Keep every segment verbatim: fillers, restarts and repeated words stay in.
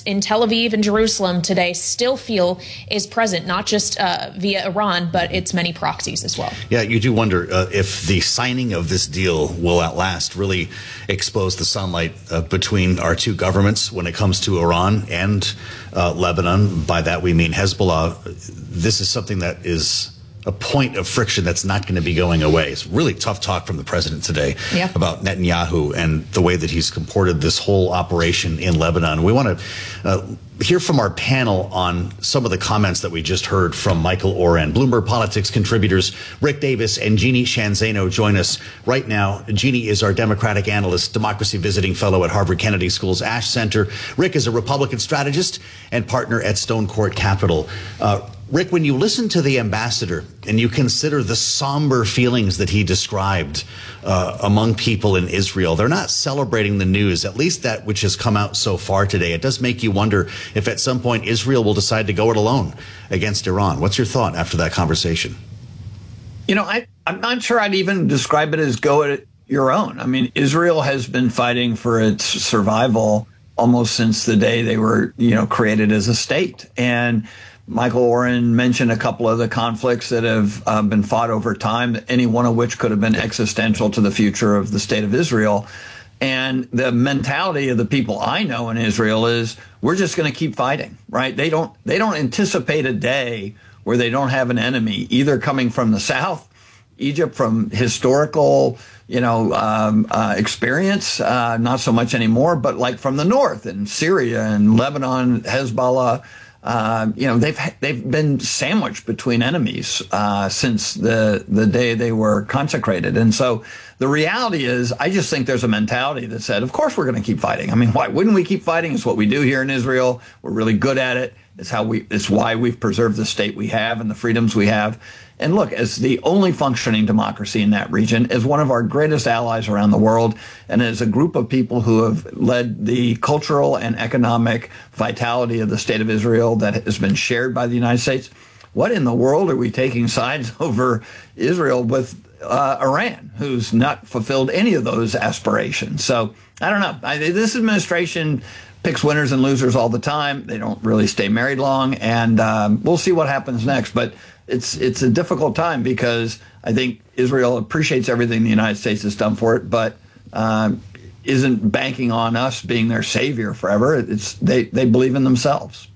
in Tel Aviv and Jerusalem today still feel is present, not just uh, via Iran, but its many proxies as well. Yeah, you do wonder uh, if the signing of this deal will at last really expose the sunlight uh, between our two governments when it comes to Iran and uh, Lebanon. By that we mean Hezbollah. This is something that is a point of friction that's not going to be going away. It's really tough talk from the president today yeah. about Netanyahu and the way that he's comported this whole operation in Lebanon. We want to uh, hear from our panel on some of the comments that we just heard from Michael Oren. Bloomberg Politics contributors Rick Davis and Jeannie Sheehan Zaino join us right now. Jeannie is our Democratic analyst, democracy visiting fellow at Harvard Kennedy School's Ash Center. Rick is a Republican strategist and partner at Stone Court Capital. Uh, Rick, when you listen to the ambassador and you consider the somber feelings that he described uh, among people in Israel, they're not celebrating the news, at least that which has come out so far today. It does make you wonder if at some point Israel will decide to go it alone against Iran. What's your thought after that conversation? You know, I, I'm not sure I'd even describe it as go it your own. I mean, Israel has been fighting for its survival almost since the day they were, you know, created as a state. And Michael Oren mentioned a couple of the conflicts that have uh, been fought over time, any one of which could have been existential to the future of the state of Israel. And the mentality of the people I know in Israel is we're just going to keep fighting, right? They don't they don't anticipate a day where they don't have an enemy, either coming from the south, Egypt, from historical, you know, um, uh, experience, uh, not so much anymore, but like from the north in Syria and Lebanon, Hezbollah. Uh, you know, they've they've been sandwiched between enemies uh, since the the day they were consecrated. And so the reality is, I just think there's a mentality that said, of course, we're going to keep fighting. I mean, why wouldn't we keep fighting? It's what we do here in Israel. We're really good at it. It's how we it's why we've preserved the state we have and the freedoms we have. And look, as the only functioning democracy in that region, as one of our greatest allies around the world, and as a group of people who have led the cultural and economic vitality of the state of Israel that has been shared by the United States, what in the world are we taking sides over Israel with uh, Iran, who's not fulfilled any of those aspirations? So I don't know. I, this administration picks winners and losers all the time. They don't really stay married long, and um, we'll see what happens next. But it's it's a difficult time because I think Israel appreciates everything the United States has done for it, but um, isn't banking on us being their savior forever. It's they they believe in themselves.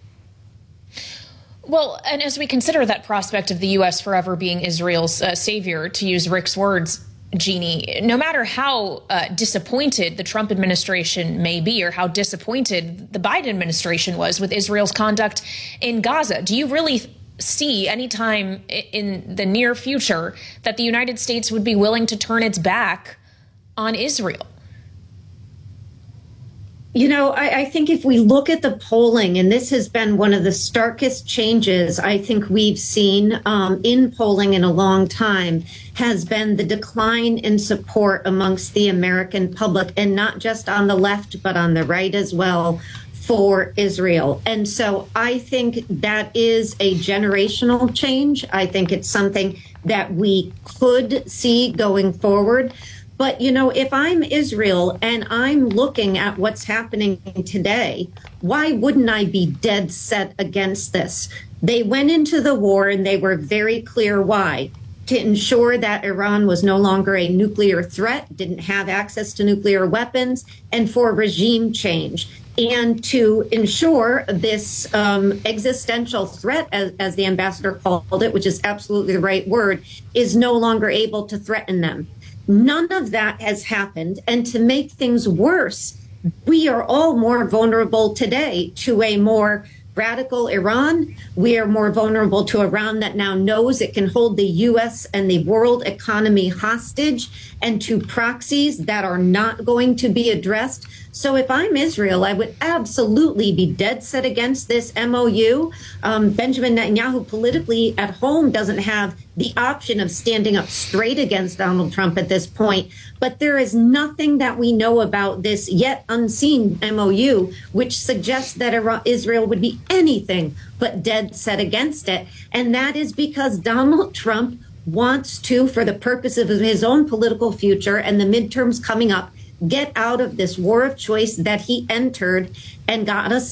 Well, and as we consider that prospect of the U S forever being Israel's uh, savior, to use Rick's words, Jeannie, no matter how uh, disappointed the Trump administration may be or how disappointed the Biden administration was with Israel's conduct in Gaza, do you really see any time in the near future that the United States would be willing to turn its back on Israel? You know, I, I think if we look at the polling, and this has been one of the starkest changes I think we've seen um, in polling in a long time, has been the decline in support amongst the American public, and not just on the left, but on the right as well, for Israel. And so I think that is a generational change. I think it's something that we could see going forward. But, you know, if I'm Israel and I'm looking at what's happening today, why wouldn't I be dead set against this? They went into the war and they were very clear why. To ensure that Iran was no longer a nuclear threat, didn't have access to nuclear weapons, and for regime change. And to ensure this um, existential threat, as, as the ambassador called it, which is absolutely the right word, is no longer able to threaten them. None of that has happened. And to make things worse, we are all more vulnerable today to a more radical Iran. We are more vulnerable to Iran that now knows it can hold the U S and the world economy hostage, and to proxies that are not going to be addressed. So if I'm Israel, I would absolutely be dead set against this M O U. Um, Benjamin Netanyahu politically at home doesn't have the option of standing up straight against Donald Trump at this point. But there is nothing that we know about this yet unseen M O U which suggests that Iran, Israel would be anything but dead set against it. And that is because Donald Trump wants to, for the purpose of his own political future and the midterms coming up, get out of this war of choice that he entered and got us